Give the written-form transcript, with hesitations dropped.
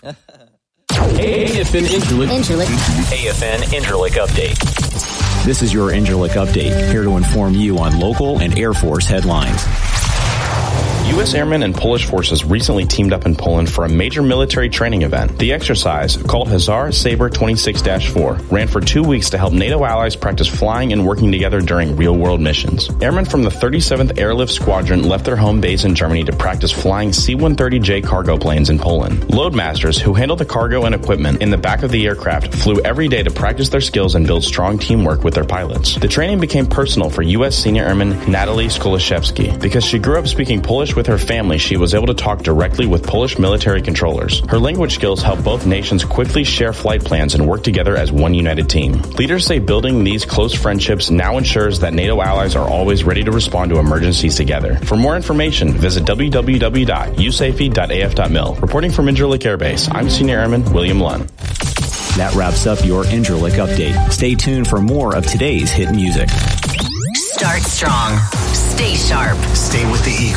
AFN Interlick Update. This is your Interlick Update, here to inform you on local and Air Force headlines. U.S. Airmen and Polish forces recently teamed up in Poland for a major military training event. The exercise, called Hussar Sabre 26-4, ran for 2 weeks to help NATO allies practice flying and working together during real-world missions. Airmen from the 37th Airlift Squadron left their home base in Germany to practice flying C-130J cargo planes in Poland. Loadmasters, who handle the cargo and equipment in the back of the aircraft, flew every day to practice their skills and build strong teamwork with their pilots. The training became personal for U.S. Senior Airman Natalie Skolashevsky. Because she grew up speaking Polish with her family, she was able to talk directly with Polish military controllers. Her language skills help both nations quickly share flight plans and work together as one united team. Leaders say building these close friendships now ensures that NATO allies are always ready to respond to emergencies together. For more information, visit www.usafety.af.mil. Reporting from Incirlik Air Base, I'm Senior Airman William Lunn. That wraps up your Interlick Update. Stay tuned for more of today's hit music. Start strong. Stay sharp. Stay with the Eagles.